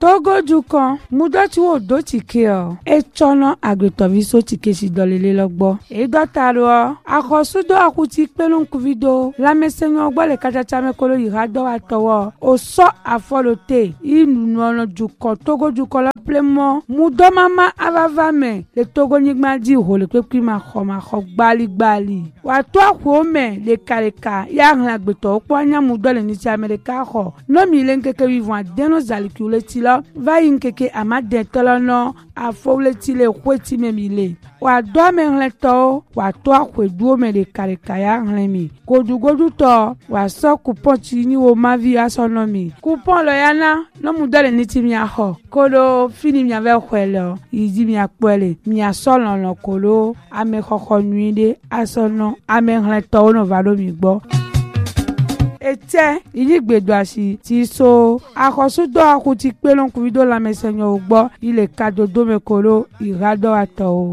Togo dukan mudoti wo do tike o etsɔnɔ agbetɔviso tike si dɔlele lɔgbɔ edɔtaro akɔsudo akuti kpelunkuvido lamɛsɛnyɔ gbɔ le katsatsa mekolo yi ha dɔ wa tɔwɔ osɔ afɔlote inunuɔnɔ dukɔ Togo dukɔ lɔ plemɔ mudɔmama avava me le Togo nyigba di ho le kpekpe maxɔ gbaligbali wàtó àkùó me lekaleka ya hlẽ agbetɔwo kpɔ anyamudɔ le nisi Amerika xɔ nomi le nkeke wivɔn adeno zalikiwo le ti lɔ va yi nkeke amadetɔ lɔ nɔ afɔwo le ti le xoeti me mi le wàdó amehlẽtɔwo wàtó àkùeduwo me lekaleka ya hlẽ mi godugudutɔ wàsɔ kupɔn tsi ni wo mavi asɔ nɔ mi kupɔn lɔ yana nɔmudɔ le niti miaxɔ kolo fini miavɛ xɔe le yidi miakpɔe le miasɔ lɔlɔ kolo amexɔxɔ nyui ɖe asɔ nɔ amehlẽtɔwo nɔ va ɖo mi gbɔ. Ete inyigbedoasi ti so akɔsudɔ akuti kpelɔnkuvido lamɛsɛnyɔwo gbɔ ile kadodo me kolo iradɔ atɔwo.